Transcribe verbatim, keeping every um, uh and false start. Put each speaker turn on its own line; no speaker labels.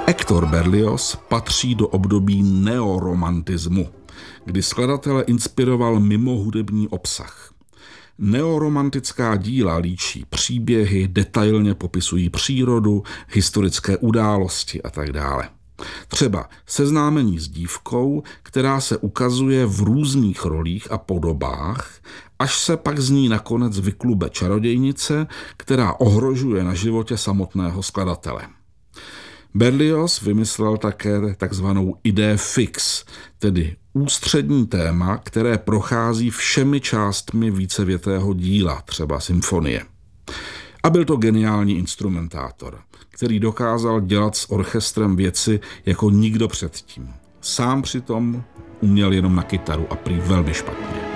Hector Berlioz patří do období neoromantismu, kdy skladatele inspiroval mimohudební obsah. Neoromantická díla líčí příběhy, detailně popisují přírodu, historické události a tak dále. Třeba seznámení s dívkou, která se ukazuje v různých rolích a podobách, až se pak z ní nakonec vyklube čarodějnice, která ohrožuje na životě samotného skladatele. Berlioz vymyslel také takzvanou idée fixe, tedy ústřední téma, které prochází všemi částmi vícevětého díla, třeba symfonie. A byl to geniální instrumentátor, který dokázal dělat s orchestrem věci jako nikdo předtím. Sám přitom uměl jenom na kytaru a prý velmi špatně.